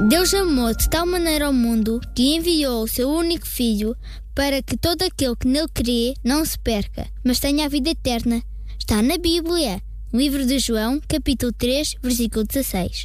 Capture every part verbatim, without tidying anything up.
Deus amou de tal maneira ao mundo que enviou o seu único Filho para que todo aquele que nele crê não se perca, mas tenha a vida eterna. Está na Bíblia, no livro de João, capítulo três, versículo dezasseis.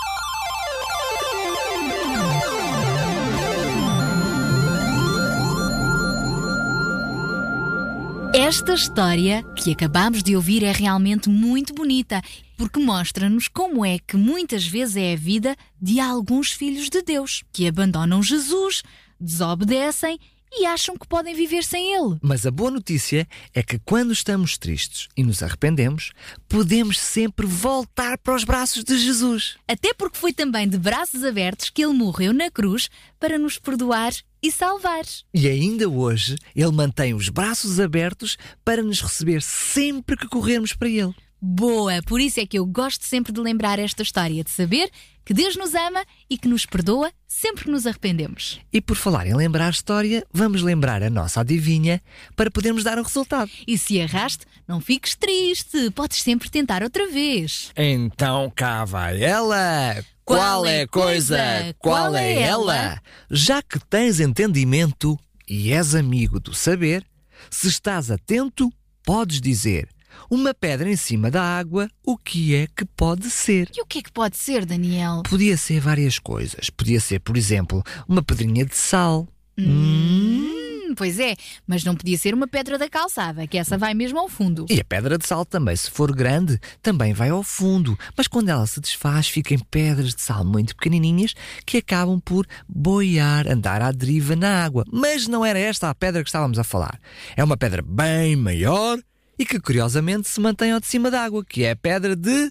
Esta história que acabamos de ouvir é realmente muito bonita, porque mostra-nos como é que muitas vezes é a vida de alguns filhos de Deus, que abandonam Jesus, desobedecem e acham que podem viver sem Ele. Mas a boa notícia é que quando estamos tristes e nos arrependemos, podemos sempre voltar para os braços de Jesus. Até porque foi também de braços abertos que Ele morreu na cruz para nos perdoar e salvar. E ainda hoje Ele mantém os braços abertos para nos receber sempre que corrermos para Ele. Boa! Por isso é que eu gosto sempre de lembrar esta história, de saber que Deus nos ama e que nos perdoa sempre que nos arrependemos. E por falar em lembrar a história, vamos lembrar a nossa adivinha para podermos dar o resultado. E se erraste, não fiques triste, podes sempre tentar outra vez. Então cá vai ela! Qual, qual é a coisa? Qual, qual é ela? ela? Já que tens entendimento e és amigo do saber, se estás atento, podes dizer: uma pedra em cima da água, o que é que pode ser? E o que é que pode ser, Daniel? Podia ser várias coisas. Podia ser, por exemplo, uma pedrinha de sal. Hum, hum, pois é, mas não podia ser uma pedra da calçada, que essa vai mesmo ao fundo. E a pedra de sal também, se for grande, também vai ao fundo. Mas quando ela se desfaz, fica em pedras de sal muito pequenininhas que acabam por boiar, andar à deriva na água. Mas não era esta a pedra que estávamos a falar. É uma pedra bem maior e que curiosamente se mantém ao de cima da água, que é a pedra de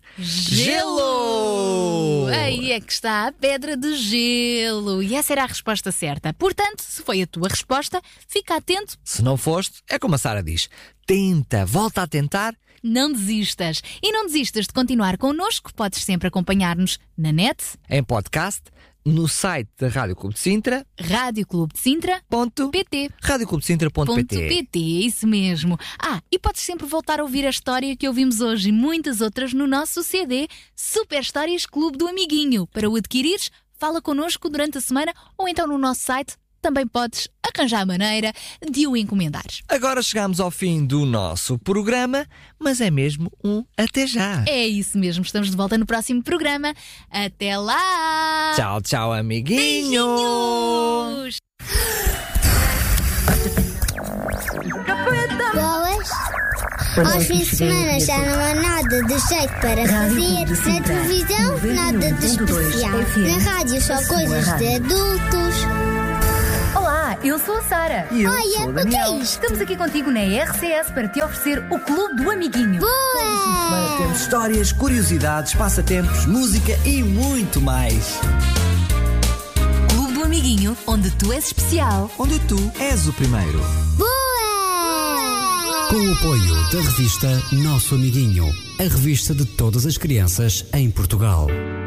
gelo! Aí é que está a pedra de gelo. E essa era a resposta certa. Portanto, se foi a tua resposta, fica atento. Se não foste, é como a Sara diz: tenta, volta a tentar. Não desistas. E não desistas de continuar connosco. Podes sempre acompanhar-nos na net, em podcast, no site da Rádio Clube de Sintra, rádio clube de sintra ponto pt. rádio clube de sintra ponto pt. Isso mesmo. Ah, e podes sempre voltar a ouvir a história que ouvimos hoje e muitas outras no nosso C D Super Histórias Clube do Amiguinho. Para o adquirires, fala connosco durante a semana ou então no nosso site. Também podes arranjar a maneira de o encomendar. Agora chegamos ao fim do nosso programa, mas é mesmo um até já. É isso mesmo, estamos de volta no próximo programa. Até lá! Tchau, tchau, amiguinhos! Beijinhos! Boas! Aos fins de semana já não há nada de jeito para fazer. Na televisão, nada de especial. Na rádio, só coisas de adultos. Olá, eu sou a Sara. E eu Olha, sou o o que Daniel. é isto? Estamos aqui contigo na R C S para te oferecer o Clube do Amiguinho. Boa! Temos histórias, curiosidades, passatempos, música e muito mais. Clube do Amiguinho, onde tu és especial. Onde tu és o primeiro. Boa! Com o apoio da revista Nosso Amiguinho, a revista de todas as crianças em Portugal.